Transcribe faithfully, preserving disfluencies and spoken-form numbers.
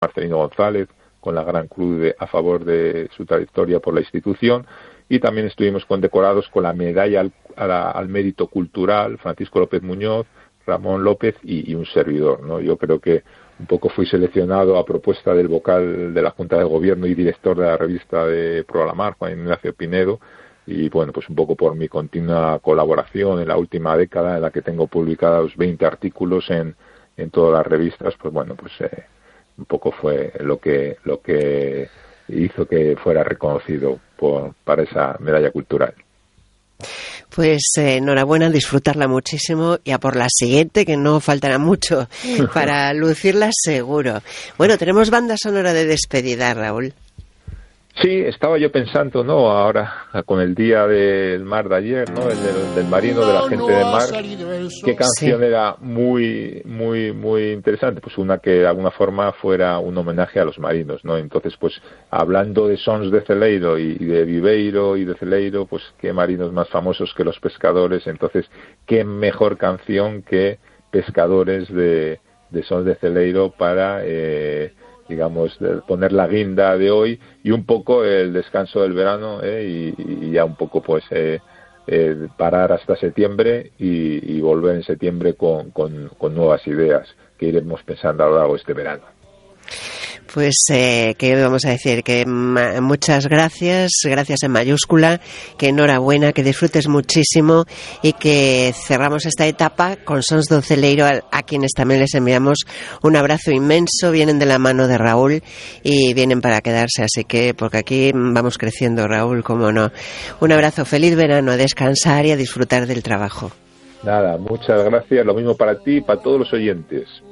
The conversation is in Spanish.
Marcelino González, con la Gran Cruz de, a favor de su trayectoria por la institución, y también estuvimos condecorados con la medalla al, a la, al mérito cultural, Francisco López Muñoz, Ramón López y, y un servidor, ¿no? Yo creo que un poco fui seleccionado a propuesta del vocal de la Junta de Gobierno y director de la revista de Prolamar, Juan Ignacio Pinedo, y bueno, pues un poco por mi continua colaboración en la última década, en la que tengo publicados veinte artículos en, en todas las revistas, pues bueno, pues eh, un poco fue lo que lo que hizo que fuera reconocido por, para esa medalla cultural. Pues eh, enhorabuena, disfrutarla muchísimo y a por la siguiente, que no faltará mucho para lucirla seguro. Bueno, tenemos banda sonora de despedida, Raúl. Sí, estaba yo pensando, ¿no? Ahora, con el día del mar de ayer, ¿no? El del, del marino, de la gente del mar. ¿Qué canción sí. era muy, muy, muy interesante? Pues una que de alguna forma fuera un homenaje a los marinos, ¿no? Entonces, pues, hablando de Sons de Celeiro y de Viveiro y de Celeiro, pues, qué marinos más famosos que los pescadores. Entonces, qué mejor canción que Pescadores de, de Sons de Celeiro para... Eh, digamos, de poner la guinda de hoy y un poco el descanso del verano, ¿eh? y, y ya un poco pues eh, eh, parar hasta septiembre y, y volver en septiembre con, con, con nuevas ideas que iremos pensando a lo largo de este verano. Pues, eh, ¿qué vamos a decir? Que ma- muchas gracias, gracias en mayúscula, que enhorabuena, que disfrutes muchísimo y que cerramos esta etapa con Sons do Celeiro, a, a quienes también les enviamos un abrazo inmenso. Vienen de la mano de Raúl y vienen para quedarse, así que, porque aquí vamos creciendo, Raúl, cómo no. Un abrazo, feliz verano, a descansar y a disfrutar del trabajo. Nada, muchas gracias, lo mismo para ti y para todos los oyentes.